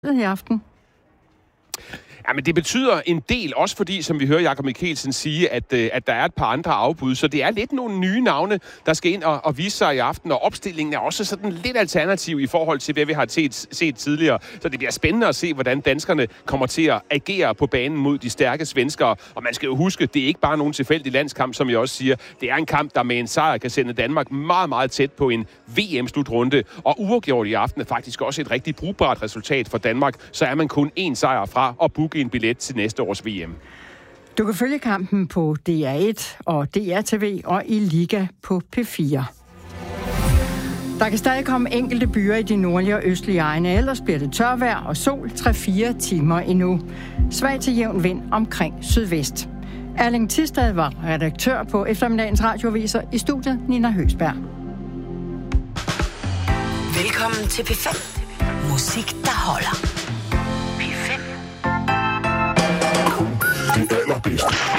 i aften? Ja, men det betyder en del, også fordi, som vi hører Jakob Mikkelsen sige, at der er et par andre afbud. Så det er lidt nogle nye navne, der skal ind og vise sig i aften, og opstillingen er også sådan lidt alternativ i forhold til, hvad vi har set tidligere. Så det bliver spændende at se, hvordan danskerne kommer til at agere på banen mod de stærke svenskere. Og man skal jo huske, det er ikke bare nogen tilfældig landskamp, som jeg også siger. Det er en kamp, der med en sejr kan sende Danmark meget, meget tæt på en VM-slutrunde. Og uafgjort i aften er faktisk også et rigtig brugbart resultat for Danmark. Så er man kun én sejr fra at booke en billet til næste års VM. Du kan følge kampen på DR1 og DR-TV og i Liga på P4. Der kan stadig komme enkelte byer i de nordlige og østlige egne, ellers bliver det tørvejr og sol 3-4 timer endnu. Svag til jævn vind omkring sydvest. Erling Tistad var redaktør på eftermiddagens radioaviser. I studiet Nina Høgsberg. Velkommen til P5. Musik, der holder. P5. Det allerbedste.